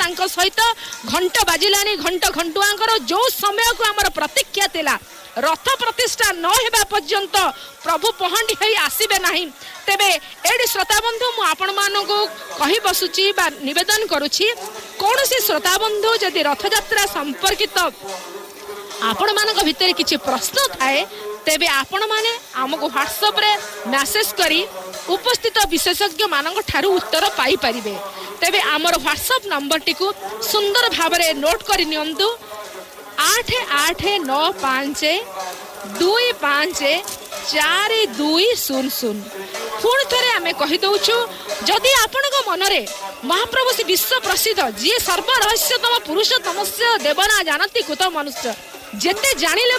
सहित घंट बाजिलानी घंट घंटुआंकर जो समय को आमर प्रतीक्षा थिला रथ प्रतिष्ठा न हेबा पर्यंत प्रभु पहंडी होई आसीबे नाही। तेबे एडी श्रोता बंधु मु आपण मानको कहि बसुची बा निवेदन करूची कोनोसी श्रोता बंधु जदि रथ यात्रा संपर्कित आपण मानक भितर किछि प्रश्न थाए तेबे आपण माने हमको व्हाट्सएप रे मैसेज करी उपस्थित विशेषज्ञ मानक ठारू उत्तर पाई परिबे। तेबे आमर व्हाट्सएप नंबर टिकु सुंदर भाबरे नोट करि नियंतु 8895254200 पुणी थे आम कहीदे जदि आपण मनरे महाप्रभु श्री विश्व प्रसिद्ध जी सर्वरहस्यतम पुरुषोत्तम देवना जानती कुत मनुष्य जेते जानिले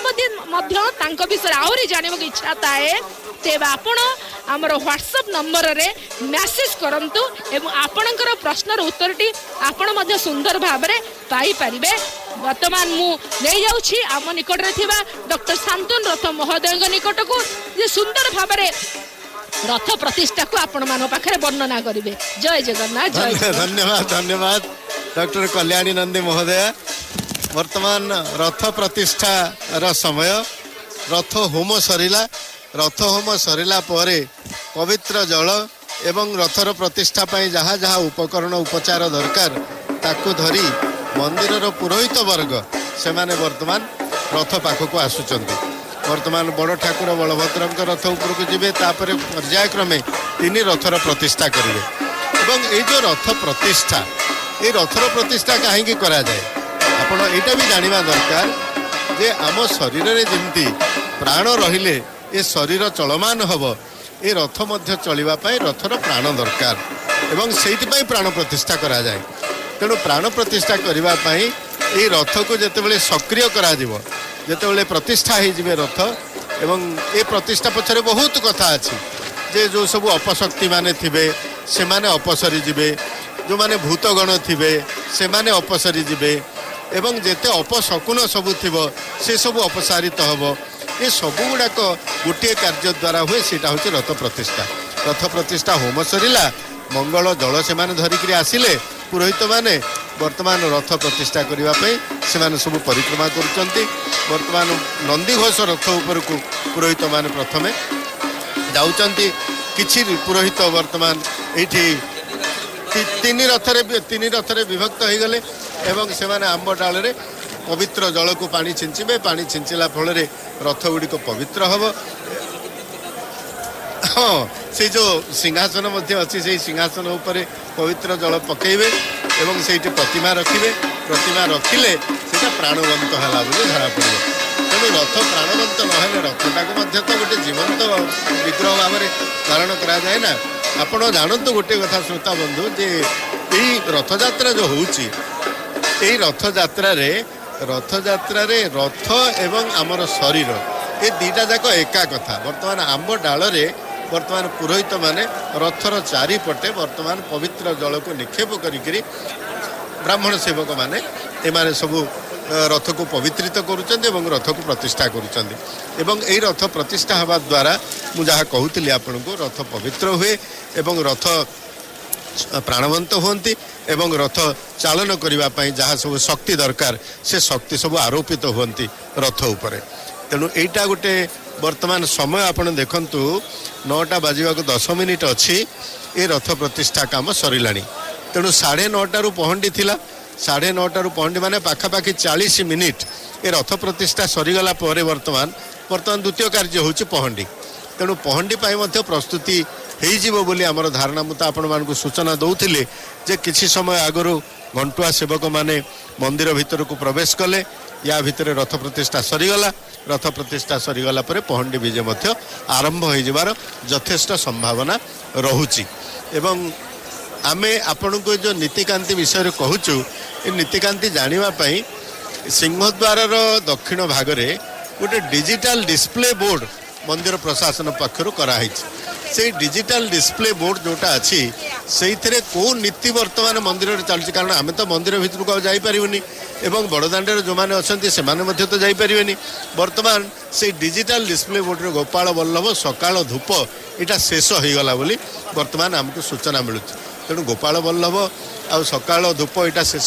विषय आहरी जानवा इच्छा थाए तेज आपण आमर व्हाट्सएप नंबर रे मैसेज करंतु एवं आपणकर प्रश्नर उत्तरटी आपण मध्य सुंदर भाव में पाई परिबे। वर्तमान मु ले जाउछि आम निकट रे थिबा डॉक्टर शांतनु रथ महोदय निकट को जे सुंदर भाव में रथ प्रतिष्ठा को आपण मान पाखरे वर्णना करिवे। जय जगन्नाथ। जय धन्यवाद धन्यवाद डॉक्टर कल्याणी नंदी महोदय। वर्तमान रथ प्रतिष्ठा रा समय रथ होम सरिला रथ होम सरिला परे पवित्र जल एवं रथर प्रतिष्ठा पाई जहाँ जहाँ उपकरण उपचार दरकार ताकू धरी मंदिर पुरोहित वर्ग से माने वर्तमान रथ पाखक आसुचंती। वर्तमान बड़ ठाकुर बलभद्र रथ ऊपर को जीवे तापर पर्यायक्रमे 3 रथर प्रतिष्ठा करेंगे। एवं ये जो रथ प्रतिष्ठा ये रथर प्रतिष्ठा कहीं करा जाए आपण एटा भी जानिबा दरकार जे आम शरीर रे जेमती प्राण रहिले ये शरीर चलमान हब ये रथ मध्य चलिबा पई रथर प्राण दरकार एवं सेइति प्राण प्रतिष्ठा करा जाए। तेणु प्राण प्रतिष्ठा करबा पई ये रथ को जेतेबेले सक्रिय करा जिवो जेतेबेले प्रतिष्ठा हो जिवे रथ एवं ये प्रतिष्ठा पछरे बहुत कथा अछि जे जो सब अपशक्ति माने थिबे से माने अपसरी जिवे जो माने भूतगण थिबे से माने अपसरी जिवे एवं जेते अपशकुन सबु थिबो से सब अपसारित हबो। ये सबू गुड़ाक गोटे कार्य द्वारा हुए सीटा हूँ रथ प्रतिष्ठा। रथ प्रतिष्ठा होम सरिला मंगल जल से धरिक आसिले पुरोहित माने वर्तमान रथ प्रतिष्ठा करने से सब परिक्रमा करुँच। वर्तमान नंदीघोष रथ उपर को पुरोहित माने प्रथमे जाउचंती किछि पुरोहित वर्तमान ये 3 रथरे विभक्त हो गले एवं से आंब डाल पवित्र जल को पानी छिंचिबे पानी छिंचिला फल रथ गुड़िक पवित्र हम। हाँ से जो सिंहासन अच्छी से सिंहासन उपर पवित्र जल पकेबे एवं से प्रतिमा रखिए प्रतिमा रखिले से प्राणवंत है धरा पड़े। तेणु रथ प्राणवंत नहेले रथटा को तो गोटे जीवंत विग्रह भाव में धारण करा जाए ना। आपण जानतु गोटे कथा श्रोता बंधु जे यही रथयात्रा जो होउची यही रथयात्रा रथ एवं आमर शरीर ये दीटा जाक एका कथा। वर्तमान आंब डाल वर्तमान पुरोहित माने रथर चारिपटे वर्तमान पवित्र जल को निक्षेप करी ब्राह्मण सेवक माने एमाने सबू रथ को पवित्रित करुचंदी एवं रथ को प्रतिष्ठा करुचंदी एवं यही रथ प्रतिष्ठा हवा द्वारा मु जहाँ कहूली आपन को रथ पवित्र हुए एवं रथ प्राणवंत होती एवं रथ चालन करने जहाँ सब शक्ति दरकार से शक्ति सब आरोपित होती रथ उपरे। तेणु यहीटा गोटे वर्तमान समय आपन देखंतु 9टा बाजिबाको 10 मिनिट अच्छी ये रथ प्रतिष्ठा काम सरिलानी। तेणु 9:30 पहंडी थिला 9:30 पहंडी माने पाखापाखि 40 मिनिट ये रथ प्रतिष्ठा सरीगला वर्तमान द्वितीय कार्य होची पहंडी। तेणु पहंडी पाई मध्य प्रस्तुति हो बोली आमर धारणा मुता आपण मानकु सूचना दौथिले जे किछि समय आगरु घंटुआ सेवक माने मंदिर भितर को प्रवेश कले या भितर रथ प्रतिष्ठा सरीगला। रथ प्रतिष्ठा सरीगला परे पहंडी विजय मध्य आरंभ हो जबार यथेष्ट संभावना रहुची। एवं आमे आपण को जो नीतिकांति विषय कहूचु ये नीतिकांति जानिबा पई सिंहद्वार दक्षिण भाग रे गोटे डिजिटल डिस्प्ले बोर्ड मंदिर प्रशासन पक्षर कराई से डिजिटल डिस्प्ले बोर्ड जोटा अच्छी से कौ नीति वर्तमान मंदिर चलती कारण आम तो मंदिर भितर को जापरिबनी एवं बड़दाण्डे जो मैंने अच्छा से तो जापरिबेनि। वर्तमान से डिजिटल डिस्प्ले बोर्ड रे गोपाल बल्लभ सकाळ धूप यहाँ शेष हो गला बोली वर्तमान आमको सूचना मिलूँ। तेणु गोपाल बल्लभ आ सकाळ धूप यहाँ शेष